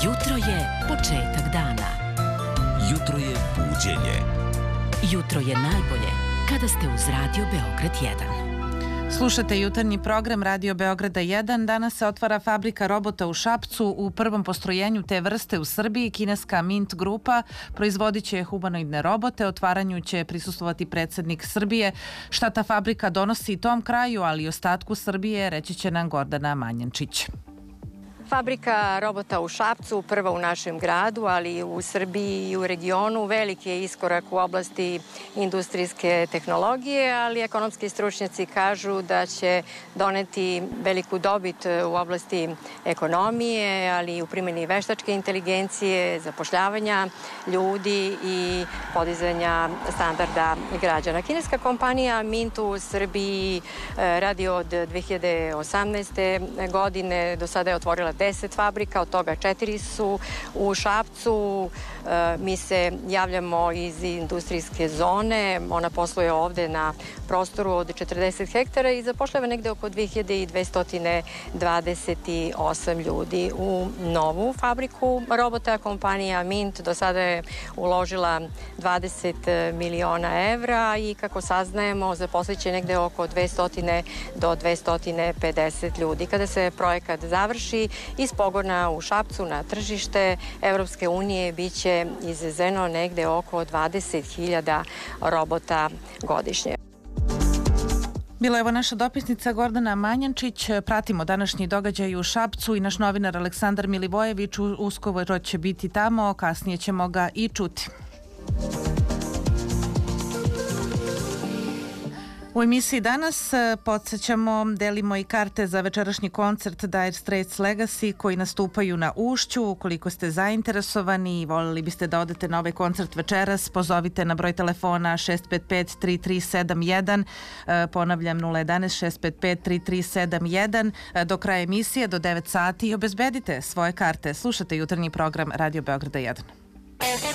Jutro je početak dana. Jutro je buđenje. Jutro je najbolje kada ste uz Radio Beograd 1. Slušate jutarnji program Radio Beograda 1. Danas se otvara fabrika robota u Šapcu. U prvom postrojenju te vrste u Srbiji kineska Mint grupa proizvodit će humanoidne robote. Otvaranju će prisustvovati predsednik Srbije. Šta ta fabrika donosi tom kraju, ali i ostatku Srbije, reći će nam Gordana Manjančić. Fabrika robota u Šapcu, prva u našem gradu, ali i u Srbiji i u regionu, veliki je iskorak u oblasti industrijske tehnologije, ali ekonomski stručnjaci kažu da će doneti veliku dobit u oblasti ekonomije, ali i u primjeni veštačke inteligencije, zapošljavanja ljudi i podizanja standarda građana. Kineska kompanija Mint u Srbiji radi od 2018. godine, do sada je otvorila 10 fabrika, od toga 4 su u Šapcu. Mi se javljamo iz industrijske zone, ona posluje ovde na prostoru od 40 hektara i zapošljava negde oko 2228 ljudi. U novu fabriku robota kompanija Mint do sada je uložila 20 miliona evra i kako saznajemo zaposliće negde oko 200 do 250 ljudi. Kada se projekat završi, iz pogona u Šapcu na tržište Evropske unije biće izvezeno negde oko 20.000 robota godišnje. Bila je ovo naša dopisnica Gordana Manjančić. Pratimo današnji događaj u Šapcu i naš novinar Aleksandar Milivojević uskoro će biti tamo, kasnije ćemo ga i čuti. U emisiji danas podsjećamo, delimo i karte za večerašnji koncert Dire Straits Legacy koji nastupaju na Ušću. Ukoliko ste zainteresovani i voljeli biste da odete na ovaj koncert večeras, pozovite na broj telefona 655-3371, ponavljam 011-655-3371 do kraja emisije do 9 sati i obezbedite svoje karte. Slušate jutarnji program Radio Beograda 1.